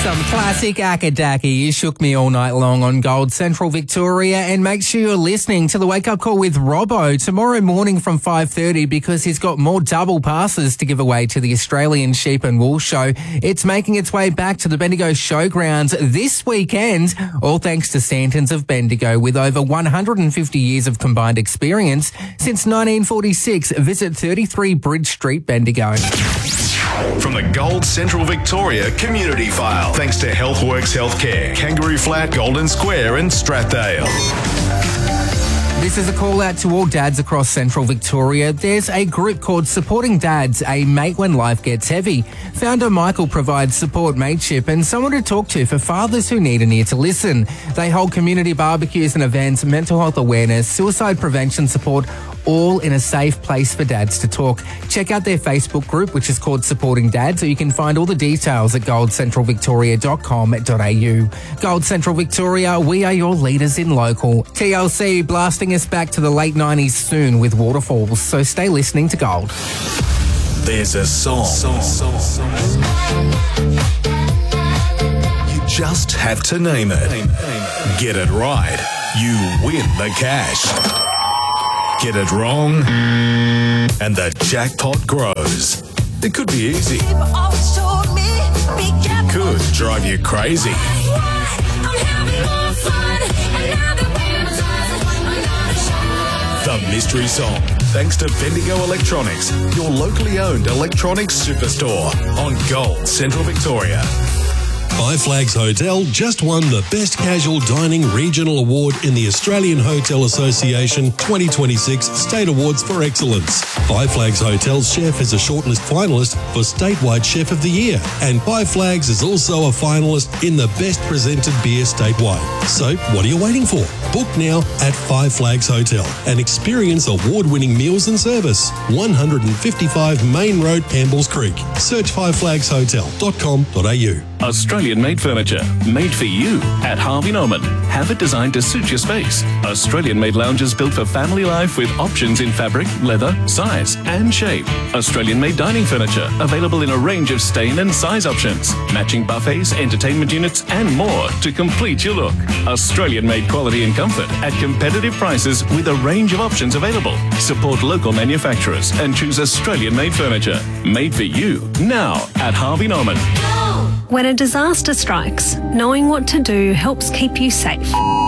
Some classic Akadaki. You shook me all night long on Gold Central Victoria, and make sure you're listening to the Wake Up Call with Robbo tomorrow morning from 5:30 because he's got more double passes to give away to the Australian Sheep and Wool Show. It's making its way back to the Bendigo Showgrounds this weekend, all thanks to Santons of Bendigo with over 150 years of combined experience since 1946. Visit 33 Bridge Street, Bendigo. From the Gold Central Victoria Community File, thanks to Healthworks Healthcare, Kangaroo Flat, Golden Square and Strathdale. This is a call out to all dads across Central Victoria. There's a group called Supporting Dads, a mate when life gets heavy. Founder Michael provides support, mateship and someone to talk to for fathers who need an ear to listen. They hold community barbecues and events, mental health awareness, suicide prevention support, all in a safe place for dads to talk. Check out their Facebook group, which is called Supporting Dads, or you can find all the details at goldcentralvictoria.com.au. Gold Central Victoria, we are your leaders in local. TLC blasting us back to the late 90s soon with Waterfalls, so stay listening to Gold. There's a song. You just have to name it. Get it right, you win the cash. Get it wrong, and the jackpot grows. It could be easy. It could drive you crazy. The mystery song, thanks to Bendigo Electronics, your locally owned electronics superstore on Gold Central Victoria. Five Flags Hotel just won the Best Casual Dining Regional Award in the Australian Hotel Association 2026 State Awards for Excellence. Five Flags Hotel's chef is a shortlist finalist for Statewide Chef of the Year, and Five Flags is also a finalist in the Best Presented Beer statewide. So, what are you waiting for? Book now at Five Flags Hotel and experience award-winning meals and service. 155 Main Road, Campbells Creek. Search fiveflagshotel.com.au. Australian-made furniture, made for you at Harvey Norman. Have it designed to suit your space. Australian-made lounges built for family life with options in fabric, leather, size and shape. Australian-made dining furniture available in a range of stain and size options. Matching buffets, entertainment units and more to complete your look. Australian-made quality and comfort at competitive prices with a range of options available. Support local manufacturers and choose Australian-made furniture. Made for you now at Harvey Norman. When a disaster strikes, knowing what to do helps keep you safe.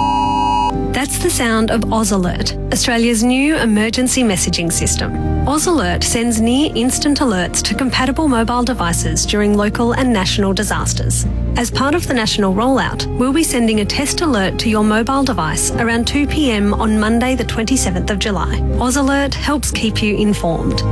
That's the sound of Oz Alert, Australia's new emergency messaging system. Oz Alert sends near instant alerts to compatible mobile devices during local and national disasters. As part of the national rollout, we'll be sending a test alert to your mobile device around 2 p.m. on Monday the 27th of July. Oz Alert helps keep you informed.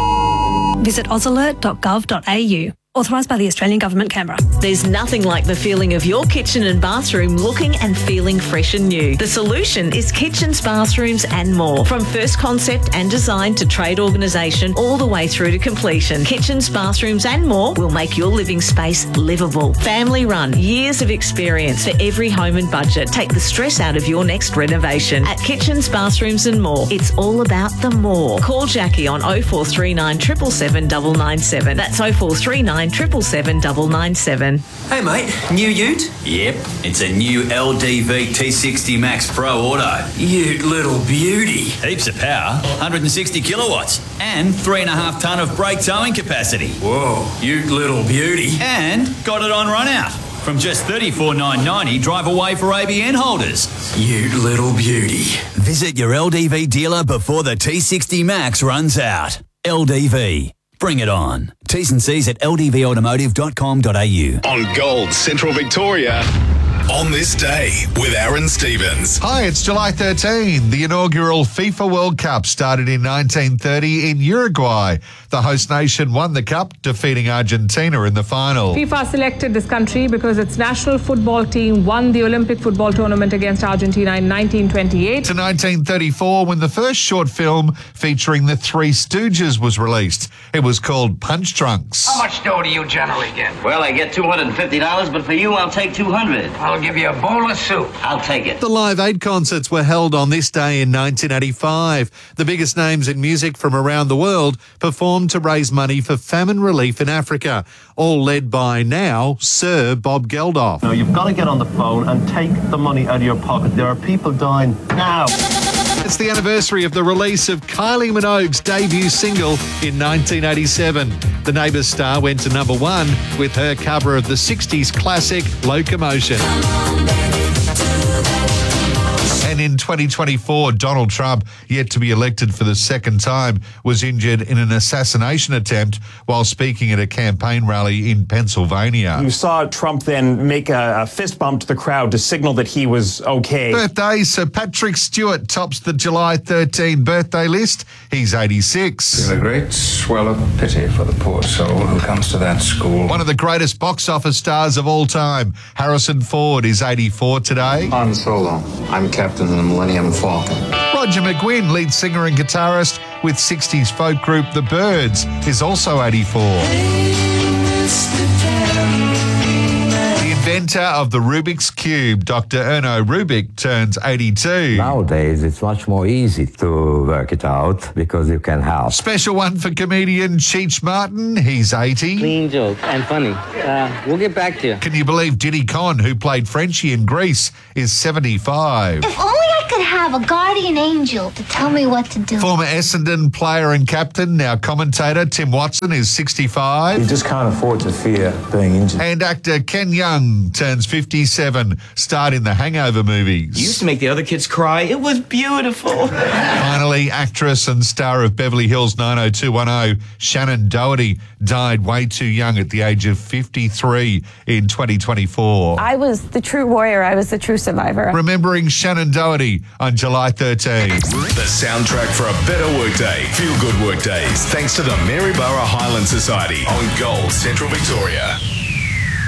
Visit ozalert.gov.au. Authorised by the Australian Government, Canberra. There's nothing like the feeling of your kitchen and bathroom looking and feeling fresh and new. The solution is kitchens, bathrooms and more. From first concept and design to trade organisation all the way through to completion. Kitchens, bathrooms and more will make your living space livable. Family run, years of experience for every home and budget. Take the stress out of your next renovation. At Kitchens, Bathrooms and More, it's all about the more. Call Jackie on 0439 777 997. That's 0439 777 997. Hey mate, new ute? Yep, it's a new LDV T60 Max Pro Auto. Ute little beauty. Heaps of power, 160 kilowatts, and 3.5 tonne of brake towing capacity. Whoa, ute little beauty. And got it on run out. From just $34,990 drive away for ABN holders. Ute little beauty. Visit your LDV dealer before the T60 Max runs out. LDV. Bring it on. T's and C's at ldvautomotive.com.au. On Gold Central Victoria. On this day with Aaron Stevens. Hi, it's July 13. The inaugural FIFA World Cup started in 1930 in Uruguay. The host nation won the cup, defeating Argentina in the final. FIFA selected this country because its national football team won the Olympic football tournament against Argentina in 1928. To 1934, when the first short film featuring the Three Stooges was released. It was called Punch Drunks. How much dough do you generally get? Well, I get $250, but for you, I'll take $200. Well, I'll give you a bowl of soup. I'll take it. The Live Aid concerts were held on this day in 1985. The biggest names in music from around the world performed to raise money for famine relief in Africa, all led by now Sir Bob Geldof. No, you've got to get on the phone and take the money out of your pocket. There are people dying now. It's the anniversary of the release of Kylie Minogue's debut single in 1987. The Neighbours star went to number 1 with her cover of the 60s classic Locomotion. And in 2024, Donald Trump, yet to be elected for the second time, was injured in an assassination attempt while speaking at a campaign rally in Pennsylvania. You saw Trump then make a fist bump to the crowd to signal that he was okay. Birthday, Sir Patrick Stewart tops the July 13 birthday list. He's 86. Feel a great swell of pity for the poor soul who comes to that school. One of the greatest box office stars of all time, Harrison Ford, is 84 today. Han Solo. I'm Captain of the Millennium Falcon. Roger McGuinn, lead singer and guitarist with 60s folk group The Byrds, is also 84. The inventor of the Rubik's Cube, Dr. Erno Rubik, turns 82. Nowadays, it's much more easy to work it out because you can help. Special one for comedian Cheech Martin, he's 80. Clean joke and funny. We'll get back to you. Can you believe Diddy Conn, who played Frenchie in Grease, is 75? If only I could have a guardian angel to tell me what to do. Former Essendon player and captain, now commentator, Tim Watson, is 65. You just can't afford to fear being injured. And actor Ken Young turns 57, starred in the Hangover movies. You used to make the other kids cry. It was beautiful. Finally, actress and star of Beverly Hills 90210, Shannon Doherty, died way too young at the age of 53 in 2024. I was the true warrior. I was the true survivor. Remembering Shannon Doherty on July 13. The soundtrack for a better workday. Feel good workdays. Thanks to the Maryborough Highland Society on Gold Central Victoria.